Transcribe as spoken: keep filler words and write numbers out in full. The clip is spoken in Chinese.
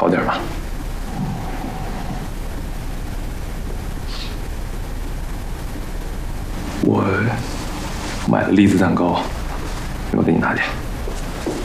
好点吗？我买了栗子蛋糕，要不要给你拿点？